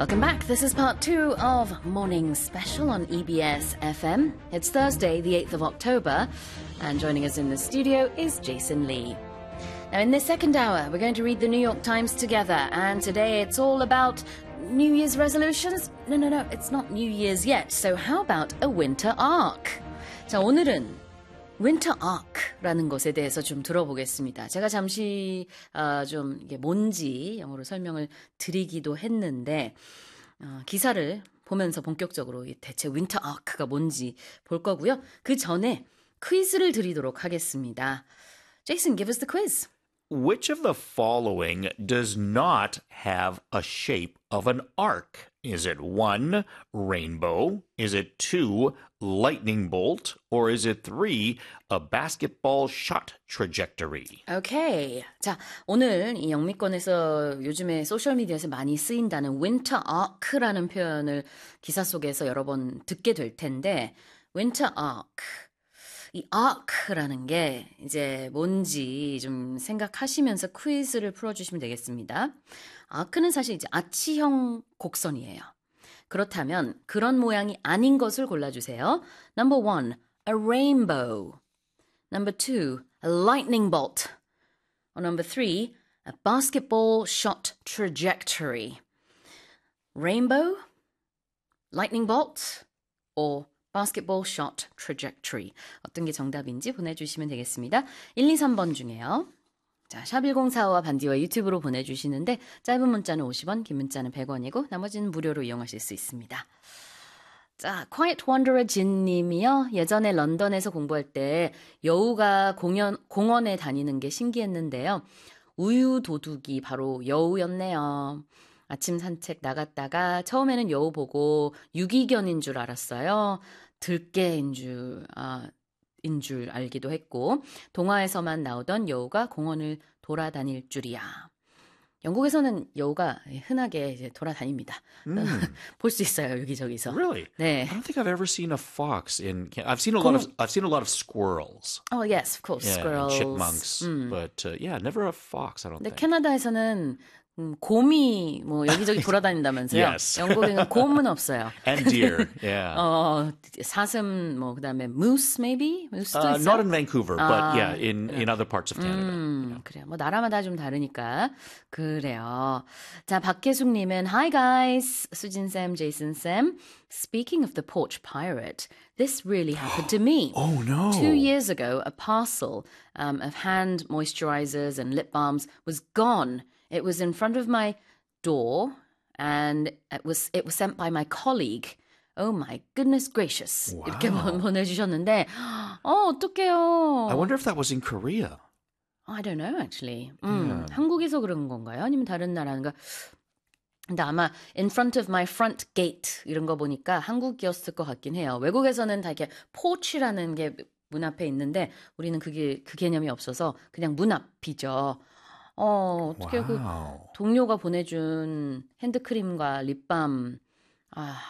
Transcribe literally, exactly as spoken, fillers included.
Welcome back. This is part two of Morning Special on E B S F M. It's Thursday, the eighth of October, and joining us in the studio is Jason Lee. Now, in this second hour, we're going to read the New York Times together, and today it's all about New Year's resolutions. No, no, no, it's not New Year's yet. So how about a winter arc? 자, 오늘은 Winter Arc라는 것에 대해서 좀 들어보겠습니다. 제가 잠시 어, 좀 이게 뭔지 영어로 설명을 드리기도 했는데 어, 기사를 보면서 본격적으로 대체 Winter Arc가 뭔지 볼 거고요. 그 전에 퀴즈를 드리도록 하겠습니다. Jason, give us the quiz. Which of the following does not have a shape of an arc? Is it one, rainbow? Is it two, lightning bolt? Or is it three, a basketball shot trajectory? 오케이. 자, 오늘 이 영미권에서 요즘에 소셜미디어에서 많이 쓰인다는 winter arc라는 표현을 기사 속에서 여러 번 듣게 될 텐데 winter arc. 이 arc라는 게 이제 뭔지 좀 생각하시면서 퀴즈를 풀어주시면 되겠습니다. arc는 사실 이제 아치형 곡선이에요. 그렇다면 그런 모양이 아닌 것을 골라주세요. Number one, a rainbow. Number two, a lightning bolt. Or number three, a basketball shot trajectory. Rainbow, lightning bolt, or basketball shot trajectory. 어떤 게 정답인지 보내주시면 되겠습니다. 일, 이, 삼 번 중에요. 자, 샵 일공사오와 반디와 유튜브로 보내주시는데 짧은 문자는 오십 원, 긴 문자는 백 원이고 나머지는 무료로 이용하실 수 있습니다. 자, Quiet Wanderer 진 님이요. 예전에 런던에서 공부할 때 여우가 공연, 공원에 다니는 게 신기했는데요. 우유 도둑이 바로 여우였네요. 아침 산책 나갔다가 처음에는 여우 보고 유기견인 줄 알았어요. 들깨인 줄, 아, 인 줄 알기도 했고 동화에서만 나오던 여우가 공원을 돌아다닐 줄이야. 영국에서는 여우가 흔하게 이제 돌아다닙니다. Mm. 볼 수 있어요 여기저기서. Really? 네. I don't think I've ever seen a fox in. I've seen a lot of. I've seen a lot of squirrels. Oh yes, of course, Yeah, squirrels. and chipmunks, 음. but uh, yeah, never a fox. I don't 근데 think. 캐나다에서는 음, 곰이 뭐 여기저기 돌아다닌다면서요? Yes. 영국에는 곰은 없어요. And deer, yeah. 어, 사슴 뭐 그다음에 moose maybe? moose도 Uh, 있어요? not in Vancouver, but 아, yeah, in, in other parts of Canada. 음, 그래요. 뭐 나라마다 좀 다르니까 그래요. 자, 박혜숙님은 Hi guys, 수진 쌤, 제이슨 쌤. Speaking of the porch pirate, this really happened to me. Oh no! Two years ago, a parcel um, of hand moisturizers and lip balms was gone. It was in front of my door, and it was it was sent by my colleague. Oh my goodness gracious! Wow. 이렇게 보내주셨는데, 어 어떡해요? I wonder if that was in Korea. I don't know actually. 음, 한국에서 그런 건가요? 아니면 다른 나라인가? 근데 아마 in front of my front gate 이런 거 보니까 한국이었을 것 같긴 해요. 외국에서는 다 이렇게 porch라는 게 문 앞에 있는데 우리는 그게 그 개념이 없어서 그냥 문 앞이죠. 어, 어떻게 Wow. 그 동료가 보내준 핸드크림과 립밤 아,